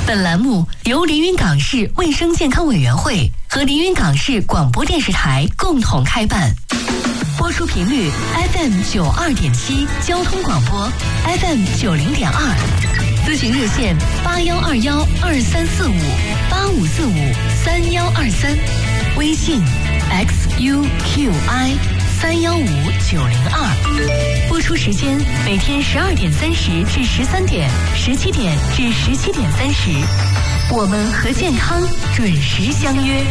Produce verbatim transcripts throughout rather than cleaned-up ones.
本栏目由连云港市卫生健康委员会和连云港市广播电视台共同开办。播出频率 F M 九二点七，交通广播 F M 九零点二，咨询热线八幺二幺二三四五八五四五三幺二三，微信 X U Q I 三幺五九零二。播出时间每天十二点三十至十三点，十七点至十七点三十，我们和健康准时相约。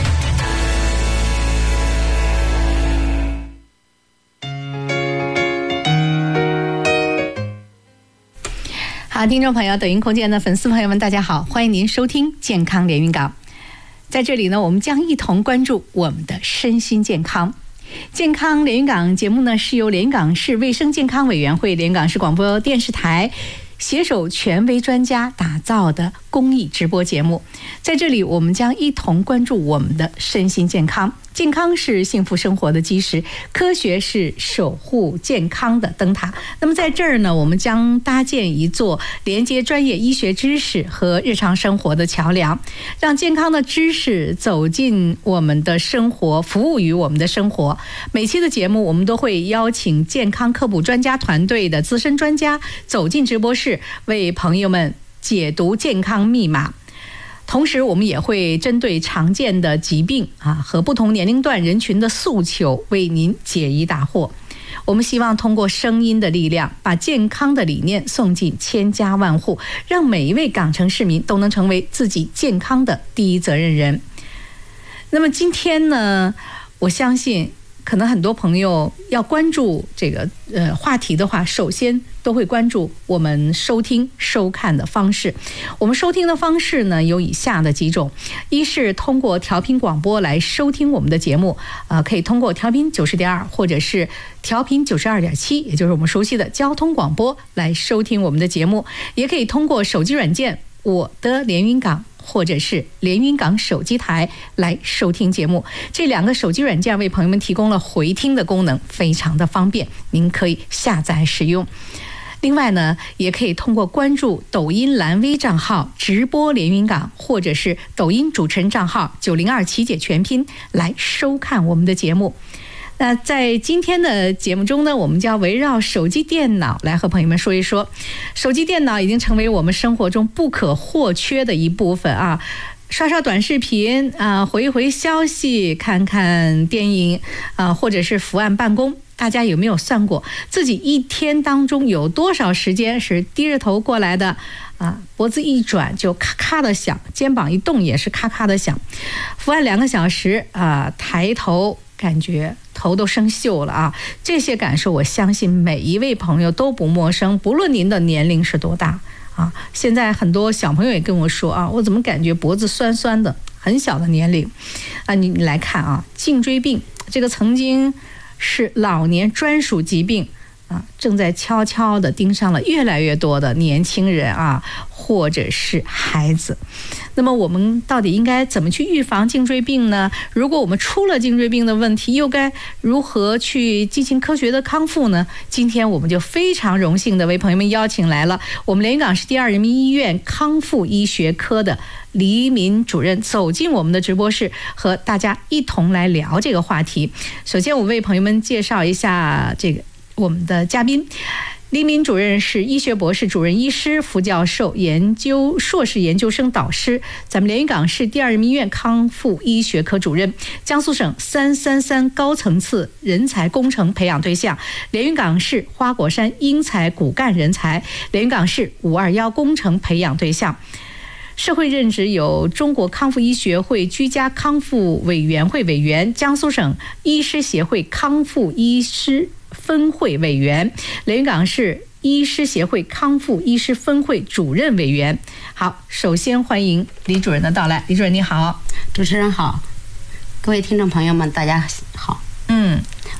好，听众朋友，抖音空间的粉丝朋友们，大家好，欢迎您收听健康连云港。在这里呢，我们将一同关注我们的身心健康。健康连云港节目呢，是由连云港市卫生健康委员会、连云港市广播电视台携手权威专家打造的公益直播节目。在这里，我们将一同关注我们的身心健康。健康是幸福生活的基石，科学是守护健康的灯塔。那么在这儿呢，我们将搭建一座连接专业医学知识和日常生活的桥梁，让健康的知识走进我们的生活，服务于我们的生活。每期的节目，我们都会邀请健康科普专家团队的资深专家走进直播室，为朋友们解读健康密码。同时，我们也会针对常见的疾病啊和不同年龄段人群的诉求，为您解疑答惑。我们希望通过声音的力量，把健康的理念送进千家万户，让每一位港城市民都能成为自己健康的第一责任人。那么今天呢，我相信可能很多朋友要关注这个呃话题的话，首先都会关注我们收听收看的方式。我们收听的方式呢，有以下的几种：一是通过调频广播来收听我们的节目，呃，可以通过调频九十点二或者是调频九十二点七，也就是我们熟悉的交通广播来收听我们的节目；也可以通过手机软件我的连云港，或者是连云港手机台来收听节目。这两个手机软件为朋友们提供了回听的功能，非常的方便，您可以下载使用。另外呢，也可以通过关注抖音蓝 V 账号直播连云港，或者是抖音主持人账号九零二琪姐全拼来收看我们的节目。那在今天的节目中呢，我们就要围绕手机电脑来和朋友们说一说。手机电脑已经成为我们生活中不可或缺的一部分啊，刷刷短视频啊，回一回消息，看看电影啊，或者是伏案办公。大家有没有算过自己一天当中有多少时间是低着头过来的啊？脖子一转就咔咔的响，肩膀一动也是咔咔的响。伏案两个小时啊，抬头感觉头都生锈了啊！这些感受，我相信每一位朋友都不陌生，不论您的年龄是多大啊。现在很多小朋友也跟我说啊，我怎么感觉脖子酸酸的？很小的年龄啊，你你来看啊，颈椎病这个曾经是老年专属疾病啊，正在悄悄地盯上了越来越多的年轻人啊，或者是孩子。那么我们到底应该怎么去预防颈椎病呢？如果我们出了颈椎病的问题，又该如何去进行科学的康复呢？今天我们就非常荣幸的为朋友们邀请来了我们连云港市第二人民医院康复医学科的黎民主任，走进我们的直播室，和大家一同来聊这个话题。首先我为朋友们介绍一下这个我们的嘉宾。黎民主任是医学博士、主任医师、副教授、研究硕士研究生导师，咱们连云港市第二人民医院康复医学科主任，江苏省三三三高层次人才工程培养对象，连云港市花果山英才骨干人才，连云港市五二幺工程培养对象。社会任职有中国康复医学会居家康复委员会委员、江苏省医师协会康复医师分会委员、连云港市医师协会康复医师分会主任委员。好，首先欢迎李主任的到来。李主任你好。 主持人好，各位听众朋友们大家好。 嗯，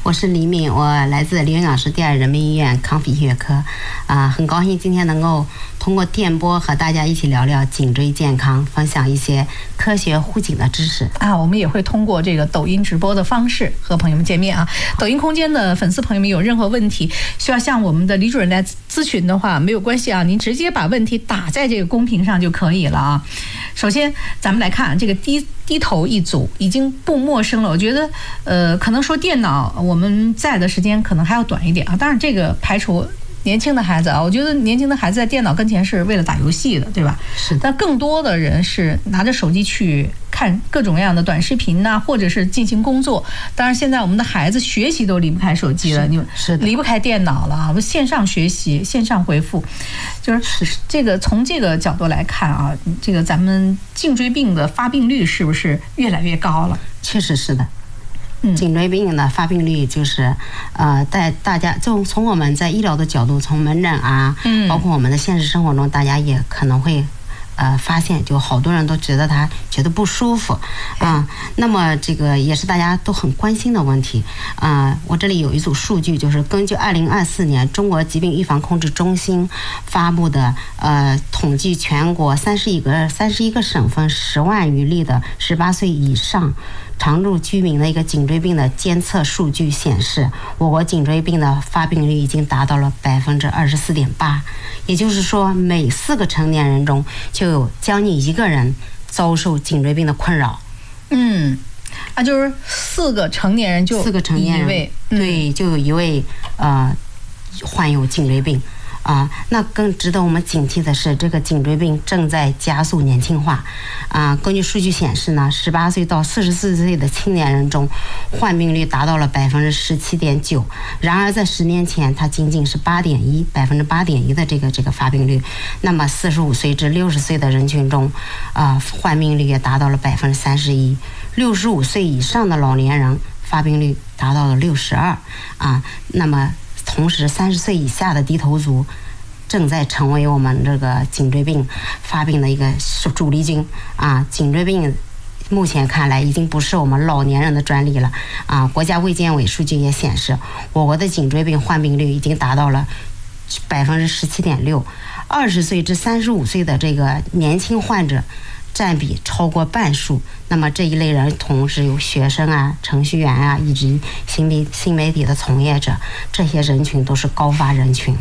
我是李敏，我来自连云港市第二人民医院康复医学科，啊、呃，很高兴今天能够通过电波和大家一起聊聊颈椎健康，分享一些科学护颈的知识啊。我们也会通过这个抖音直播的方式和朋友们见面啊。抖音空间的粉丝朋友们有任何问题需要向我们的李主任来咨询的话，没有关系啊，您直接把问题打在这个公屏上就可以了啊。首先，咱们来看这个低低头一族已经不陌生了。我觉得，呃，可能说电脑我们在的时间可能还要短一点啊。当然，这个排除年轻的孩子啊，我觉得年轻的孩子在电脑跟前是为了打游戏的，对吧？ 是。 但更多的人是拿着手机去看各种各样的短视频呐、啊，或者是进行工作。当然，现在我们的孩子学习都离不开手机了，你是离不开电脑了啊。线上学习、线上回复，就是这个从这个角度来看啊，这个咱们颈椎病的发病率是不是越来越高了？ 确实是的。颈椎病的发病率就是，呃，在大家就从我们在医疗的角度，从门诊啊，嗯，包括我们的现实生活中，大家也可能会，呃，发现就好多人都觉得他觉得不舒服，啊、呃，那么这个也是大家都很关心的问题，啊、呃，我这里有一组数据，就是根据二零二四年中国疾病预防控制中心发布的，呃，统计全国三十一个三十一个省份十万余例的十八岁以上常住居民的一个颈椎病的监测数据显示，我国颈椎病的发病率已经达到了百分之二十四点八，也就是说，每四个成年人中就有将近一个人遭受颈椎病的困扰。 嗯，啊，就是四个成年人就四个成年人， 位对，就有一位呃患有颈椎病。啊，那更值得我们警惕的是，这个颈椎病正在加速年轻化。啊，根据数据显示呢，十八岁到四十四岁的青年人中，患病率达到了百分之十七点九。然而，在十年前，它仅仅是八点一，百分之八点一的这个这个发病率。那么，四十五岁至六十岁的人群中，啊，患病率也达到了百分之三十一。六十五岁以上的老年人发病率达到了六十二。啊，那么。同时，三十岁以下的低头族正在成为我们这个颈椎病发病的一个主力军啊！颈椎病目前看来已经不是我们老年人的专利了啊！国家卫健委数据也显示，我国的颈椎病患病率已经达到了百分之十七点六，二十岁至三十五岁的这个年轻患者占比超过半数。那么这一类人同时有学生啊、程序员啊，以及新媒新媒体的从业者，这些人群都是高发人群。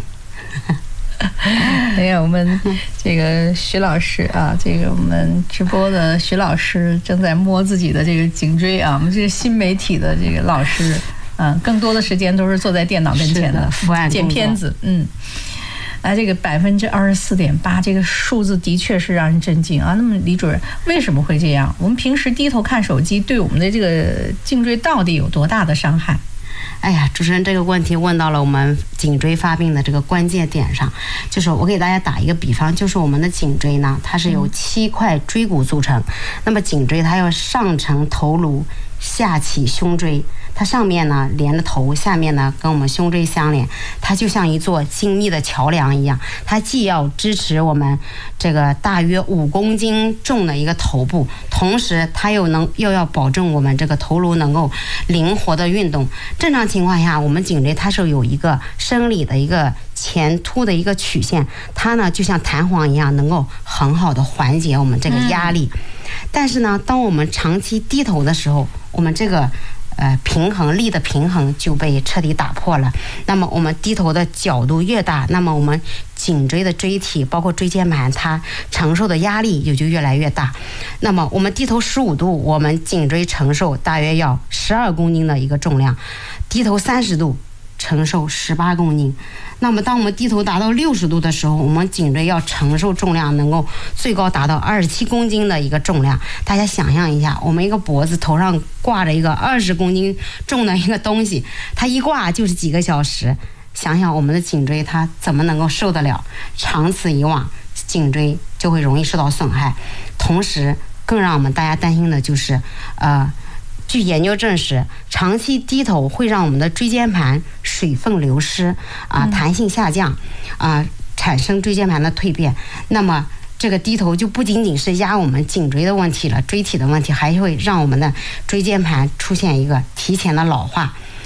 哎呀，我们这个徐老师啊，这个我们直播的徐老师正在摸自己的这个颈椎啊。我们这个新媒体的这个老师，嗯，更多的时间都是坐在电脑跟前的剪片子，嗯。啊，这个百分之二十四点八，这个数字的确是让人震惊啊。那么李主任，为什么会这样？我们平时低头看手机，对我们的这个颈椎到底有多大的伤害？ 哎呀，主持人这个问题问到了我们颈椎发病的这个关键点上，就是我给大家打一个比方，就是我们的颈椎呢，它是由七块椎骨组成，那么颈椎它要上承头颅，下起胸椎。它上面呢连着头，下面呢跟我们胸椎相连，它就像一座精密的桥梁一样，它既要支持我们这个大约五公斤重的一个头部，同时它又能又要保证我们这个头颅能够灵活的运动。正常情况下，我们颈椎它是有一个生理的一个前凸的一个曲线，它呢就像弹簧一样，能够很好的缓解我们这个压力。嗯、但是呢，当我们长期低头的时候，我们这个呃，平衡力的平衡就被彻底打破了。那么我们低头的角度越大，那么我们颈椎的椎体包括椎间盘它承受的压力也就越来越大。那么我们低头十五度，我们颈椎承受大约要十二公斤的一个重量，低头三十度承受十八公斤。那么当我们低头达到六十度的时候，我们颈椎要承受重量能够最高达到二十七公斤的一个重量。大家想象一下，我们一个脖子头上挂着一个二十公斤重的一个东西，它一挂就是几个小时，想想我们的颈椎它怎么能够受得了？长此以往，颈椎就会容易受到损害。同时更让我们大家担心的就是呃据研究证实，长期低头会让我们的椎间盘水分流失啊，弹性下降啊，产生椎间盘的蜕变。那么这个低头就不仅仅是压我们颈椎的问题了，椎体的问题，还会让我们的椎间盘出现一个提前的老化。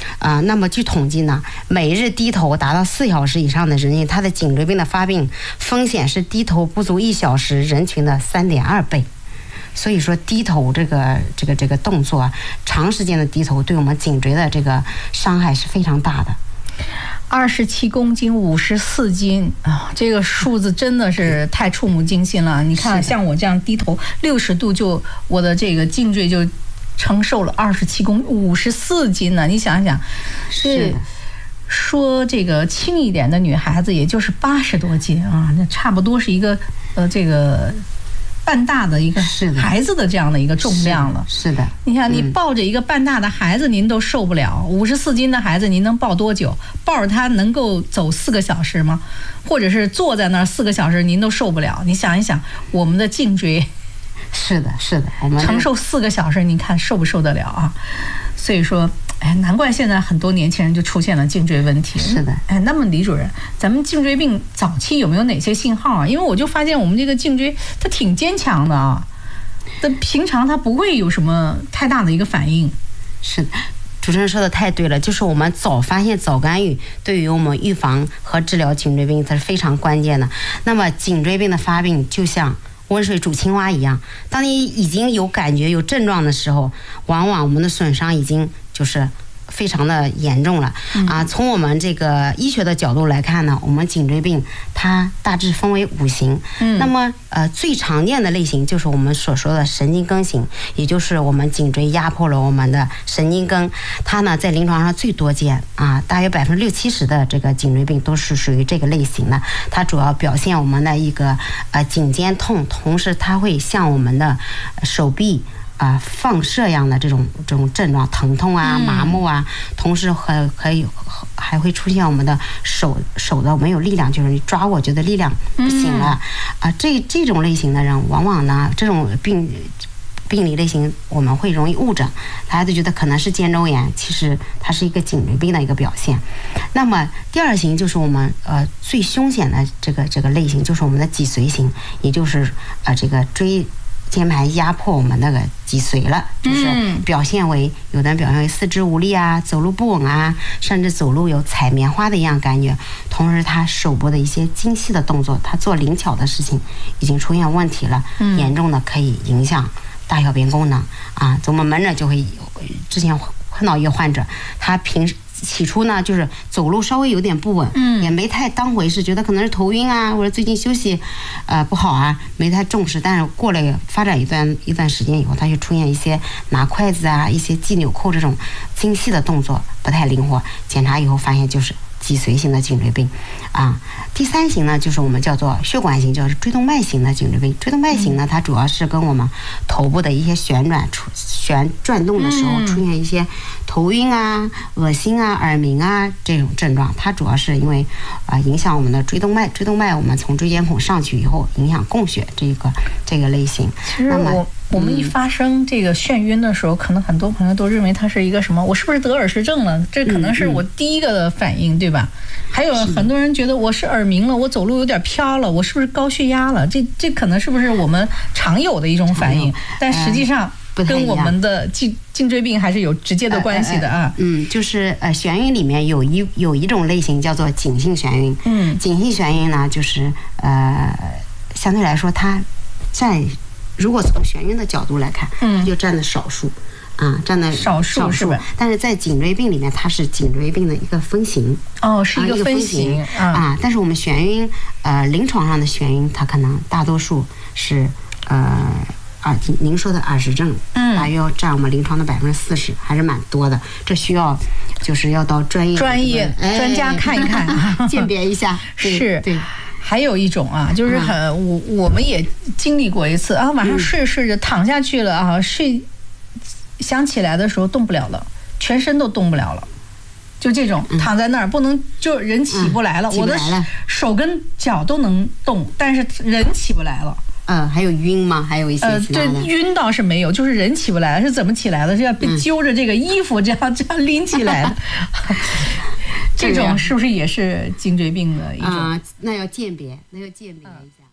啊、呃，那么据统计呢，每日低头达到四小时以上的人群，他的颈椎病的发病风险是低头不足一小时人群的三点二倍。所以说，低头这个这个这个动作啊，长时间的低头对我们颈椎的这个伤害是非常大的。 二十七公斤，五十四斤啊，这个数字真的是太触目惊心了。你看，像我这样低头六十度就，就我的这个颈椎就承受了二十七公五十四斤呢。你想想， 是说这个轻一点的女孩子，也就是八十多斤啊，那差不多是一个呃这个。半大的一个孩子的这样的一个重量了， 是的。 你看，你抱着一个半大的孩子，您都受不了。五十四斤的孩子，您能抱多久？抱着他能够走四个小时吗？或者是坐在那儿四个小时，您都受不了。你想一想，我们的颈椎， 是的，是的，我们承受四个小时，你看受不受得了啊？所以说。哎，难怪现在很多年轻人就出现了颈椎问题。 是的， 哎，那么李主任，咱们颈椎病早期有没有哪些信号啊？因为我就发现我们这个颈椎它挺坚强的啊，但平常它不会有什么太大的一个反应。 是的，主持人说的太对了，就是我们早发现、早干预，对于我们预防和治疗颈椎病它是非常关键的。那么颈椎病的发病就像温水煮青蛙一样，当你已经有感觉、有症状的时候，往往我们的损伤已经就是非常的严重了啊！从我们这个医学的角度来看呢，我们颈椎病它大致分为五型。嗯，那么呃最常见的类型就是我们所说的神经根型，也就是我们颈椎压迫了我们的神经根。它呢在临床上最多见啊，大约百分之六七十的这个颈椎病都是属于这个类型的。它主要表现我们的一个呃颈肩痛，同时它会向我们的手臂。啊、呃，放射样的这种这种症状，疼痛啊、麻木啊，同时还可以还会出现我们的手手的没有力量，就是你抓我觉得力量不行了啊、呃。这这种类型的人，往往呢这种病病理类型我们会容易误诊，大家都觉得可能是肩周炎，其实它是一个颈椎病的一个表现。那么第二型就是我们呃最凶险的这个这个类型，就是我们的脊髓型，也就是呃这个椎。肩盘压迫我们那个脊髓了，就是表现为有的人表现为四肢无力啊，走路不稳啊，甚至走路有踩棉花的一样感觉。同时，他手部的一些精细的动作，他做灵巧的事情已经出现问题了，严重的可以影响大小便功能啊。我们门诊就会有，之前碰到一个患者，他平时。起初呢，就是走路稍微有点不稳，嗯，也没太当回事，觉得可能是头晕啊，或者最近休息，呃不好啊，没太重视。但是过了发展一段一段时间以后，他就出现一些拿筷子啊、一些系纽扣这种精细的动作不太灵活。检查以后发现就是脊髓型的颈椎病，啊，第三型呢就是我们叫做血管型，就是椎动脉型的颈椎病。椎动脉型呢，它主要是跟我们头部的一些旋转出旋转动的时候出现一些头晕啊、恶心啊、耳鸣啊这种症状，它主要是因为啊、呃、影响我们的椎动脉，椎动脉我们从椎间孔上去以后影响供血这个这个类型。 其实我我们一发生这个眩晕的时候，可能很多朋友都认为它是一个什么，我是不是得耳石症了？这可能是我第一个的反应，对吧？还有很多人觉得我是耳鸣了，我走路有点飘了，我是不是高血压了？这这可能是不是我们常有的一种反应？但实际上跟我们的颈颈椎病还是有直接的关系的啊。 嗯，就是呃眩晕里面有一有一种类型叫做颈性眩晕。嗯，颈性眩晕呢，就是呃相对来说它占，如果从眩晕的角度来看，嗯，它就占的少数。啊，占的少数是吧？ 但是在颈椎病里面，它是颈椎病的一个分型。 哦，是一个分型啊。 啊，但是我们眩晕，呃，临床上的眩晕，它可能大多数是呃耳，您说的耳石症，嗯，大约要占我们临床的百分之四十，还是蛮多的。这需要就是要到专业专业专家看一看， 鉴别一下。 是， 对。 还有一种啊，就是很我我们也经历过一次啊，晚上睡着睡着躺下去了啊，睡。想起来的时候动不了了，全身都动不了了，就这种躺在那儿不能，就人起不来了。 嗯、 我的手跟脚都能动，但是人起不来了。 嗯，还有晕吗？还有一些呃，对，晕倒是没有，就是人起不来了。是怎么起来的？是要被揪着这个衣服这样这样拎起来的。这种是不是也是颈椎病的一种？ 啊、呃，那要鉴别，那要鉴别一下。